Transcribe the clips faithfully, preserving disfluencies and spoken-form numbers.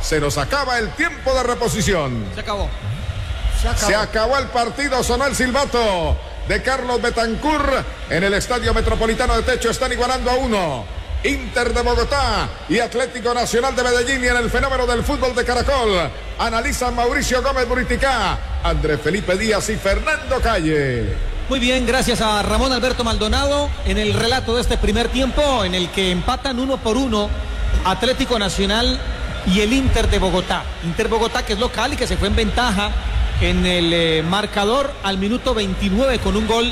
Se nos acaba el tiempo de reposición. Se acabó. Se acabó, Se acabó el partido, sonó el silbato de Carlos Betancur. En el Estadio Metropolitano de Techo están igualando a uno Inter de Bogotá y Atlético Nacional de Medellín. Y en el fenómeno del fútbol de Caracol analizan Mauricio Gómez Buriticá, Andrés Felipe Díaz y Fernando Calle. Muy bien, gracias a Ramón Alberto Maldonado en el relato de este primer tiempo en el que empatan uno por uno Atlético Nacional y el Inter de Bogotá. Inter Bogotá, que es local y que se fue en ventaja en el eh, marcador al minuto veintinueve con un gol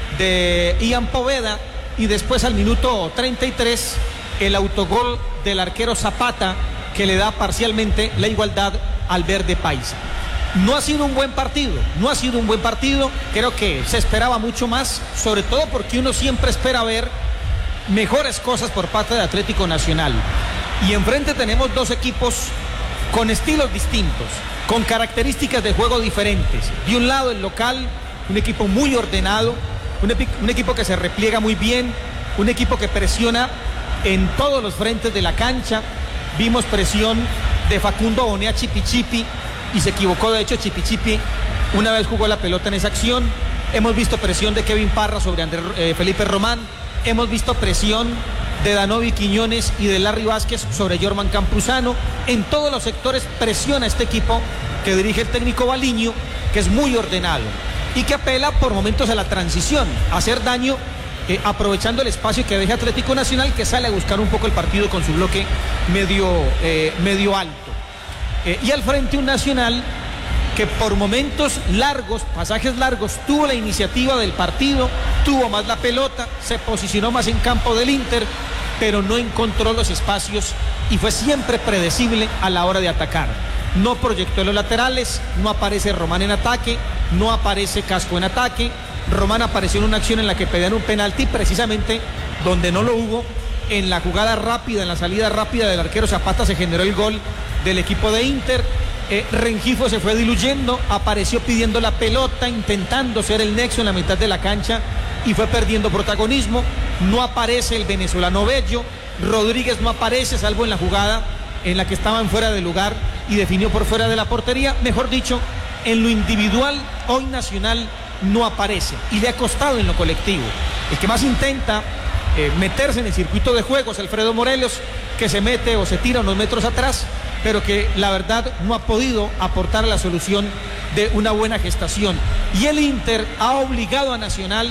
de Ian Poveda, y después al minuto treinta y tres el autogol del arquero Zapata, que le da parcialmente la igualdad al verde paisa. No ha sido un buen partido, no ha sido un buen partido, creo que se esperaba mucho más, sobre todo porque uno siempre espera ver mejores cosas por parte de Atlético Nacional. Y enfrente tenemos dos equipos con estilos distintos, con características de juego diferentes. De un lado el local, un equipo muy ordenado, un, epi- un equipo que se repliega muy bien, un equipo que presiona en todos los frentes de la cancha. Vimos presión de Facundo Bonea Chipi Chipi, y se equivocó de hecho Chipi Chipi, una vez jugó la pelota en esa acción. Hemos visto presión de Kevin Parra sobre Andrés eh, Felipe Román, hemos visto presión de Danovi Quiñones y de Larry Vázquez sobre Jorman Campuzano. En todos los sectores presiona este equipo que dirige el técnico Baliño, que es muy ordenado y que apela por momentos a la transición, a hacer daño, eh, aprovechando el espacio que deja Atlético Nacional, que sale a buscar un poco el partido con su bloque medio, eh, medio alto. Eh, y al frente un Nacional que por momentos largos, pasajes largos, tuvo la iniciativa del partido, tuvo más la pelota, se posicionó más en campo del Inter, pero no encontró los espacios y fue siempre predecible a la hora de atacar. No proyectó en los laterales, no aparece Román en ataque, no aparece Casco en ataque. Román apareció en una acción en la que pedían un penalti, precisamente donde no lo hubo. En la jugada rápida, en la salida rápida del arquero Zapata se generó el gol del equipo de Inter. Eh, Rengifo se fue diluyendo, apareció pidiendo la pelota, intentando ser el nexo en la mitad de la cancha y fue perdiendo protagonismo. No aparece el venezolano Bello, Rodríguez no aparece, salvo en la jugada en la que estaban fuera de lugar y definió por fuera de la portería. Mejor dicho, en lo individual hoy Nacional no aparece y le ha costado en lo colectivo. El que más intenta eh, meterse en el circuito de juegos, Alfredo Morelos, que se mete o se tira unos metros atrás, pero que la verdad no ha podido aportar la solución de una buena gestación. Y el Inter ha obligado a Nacional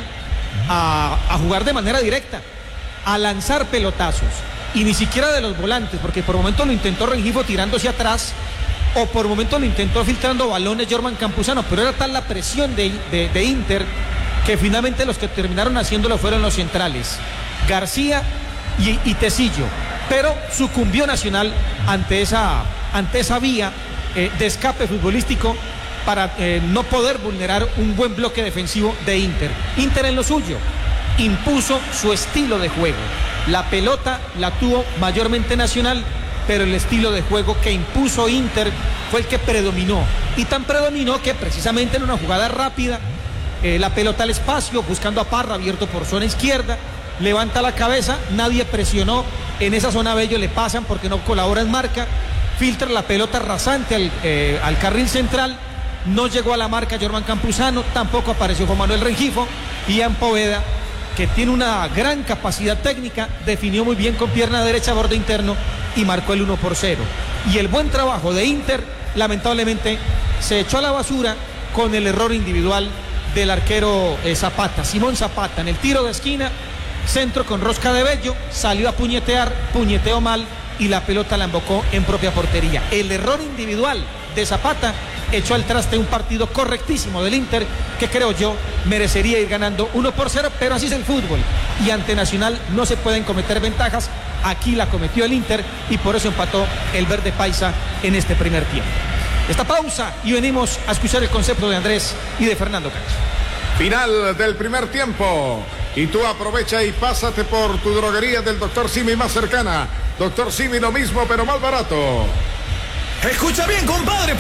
a, a jugar de manera directa, a lanzar pelotazos, y ni siquiera de los volantes, porque por momento lo intentó Rengifo tirándose atrás, o por momento lo intentó filtrando balones Jorman Campuzano, pero era tal la presión de, de, de Inter, que finalmente los que terminaron haciéndolo fueron los centrales, García y, y Tecillo. Pero sucumbió Nacional ante esa, ante esa vía eh, de escape futbolístico para eh, no poder vulnerar un buen bloque defensivo de Inter. Inter en lo suyo, impuso su estilo de juego. La pelota la tuvo mayormente Nacional, pero el estilo de juego que impuso Inter fue el que predominó. Y tan predominó que precisamente en una jugada rápida, eh, la pelota al espacio, buscando a Parra, abierto por zona izquierda, levanta la cabeza, nadie presionó. En esa zona Bello le pasan porque no colabora en marca, filtra la pelota rasante al, eh, al carril central, no llegó a la marca Jorman Campuzano, tampoco apareció Juan Manuel Rengifo, y Ian Poveda, que tiene una gran capacidad técnica, definió muy bien con pierna derecha, borde interno, y marcó el uno por cero. Y el buen trabajo de Inter, lamentablemente, se echó a la basura con el error individual del arquero eh, Zapata, Simón Zapata, en el tiro de esquina, centro con rosca de Bello, salió a puñetear, puñeteó mal y la pelota la embocó en propia portería. El error individual de Zapata echó al traste un partido correctísimo del Inter, que creo yo merecería ir ganando uno por cero, pero así es el fútbol y ante Nacional no se pueden cometer ventajas. Aquí la cometió el Inter y por eso empató el verde paisa en este primer tiempo. Esta pausa y venimos a escuchar el concepto de Andrés y de Fernando Cacho. Final del primer tiempo. Y tú aprovecha y pásate por tu droguería del doctor Simi más cercana. doctor Simi, lo mismo pero más barato. Escucha bien, compadre.